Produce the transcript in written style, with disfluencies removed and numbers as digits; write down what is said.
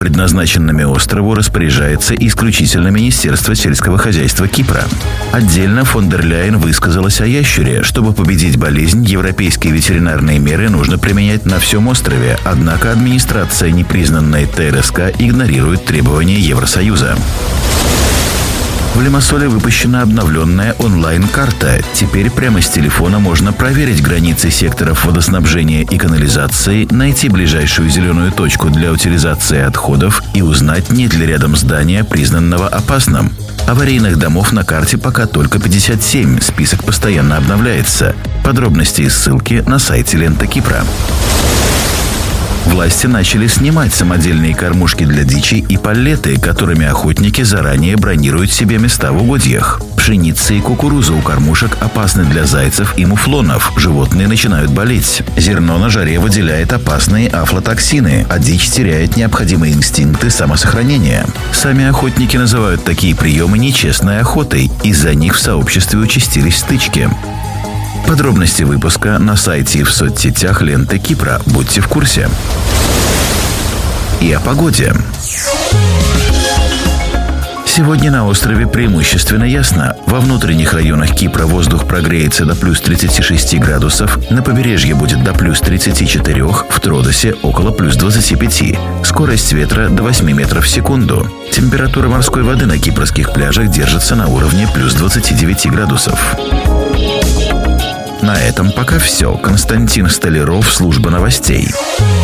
предназначенными острову, распоряжается исключительно Министерство сельского хозяйства Кипра. Отдельно фон дер Ляйен высказалась о ящере. Чтобы победить болезнь, европейские ветеринарные меры нужно применять на всем острове, однако администрация непризнанной ТРСК игнорирует требования Евросоюза. В Лимассоле выпущена обновленная онлайн-карта. Теперь прямо с телефона можно проверить границы секторов водоснабжения и канализации, найти ближайшую зеленую точку для утилизации отходов и узнать, нет ли рядом здания, признанного опасным. Аварийных домов на карте пока только 57, список постоянно обновляется. Подробности и ссылки на сайте Лента Кипра. Власти начали снимать самодельные кормушки для дичи и паллеты, которыми охотники заранее бронируют себе места в угодьях. Пшеница и кукуруза у кормушек опасны для зайцев и муфлонов. Животные начинают болеть. Зерно на жаре выделяет опасные афлатоксины, а дичь теряет необходимые инстинкты самосохранения. Сами охотники называют такие приемы нечестной охотой. Из-за них в сообществе участились стычки. Подробности выпуска на сайте и в соцсетях Ленты Кипра. Будьте в курсе. И о погоде. Сегодня на острове преимущественно ясно. Во внутренних районах Кипра воздух прогреется до плюс 36 градусов, на побережье будет до плюс 34, в Тродосе около плюс 25. Скорость ветра до 8 метров в секунду. Температура морской воды на кипрских пляжах держится на уровне плюс 29 градусов. На этом пока все. Константин Столяров, служба новостей.